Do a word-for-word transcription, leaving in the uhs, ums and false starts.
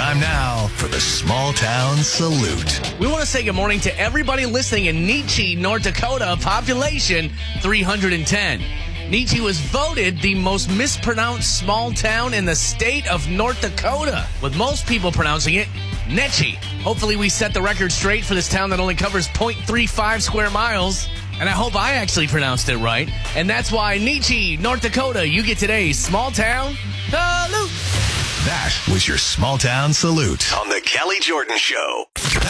Time now for the Small Town Salute. We want to say good morning to everybody listening in Nietzsche, North Dakota, population three hundred ten. Nietzsche was voted the most mispronounced small town in the state of North Dakota, with most people pronouncing it Netchy. Hopefully we set the record straight for this town that only covers zero point three five square miles. And I hope I actually pronounced it right. And that's why Nietzsche, North Dakota, you get today's Small Town Salute. That was your Small Town Salute on The Kelly Jordan Show.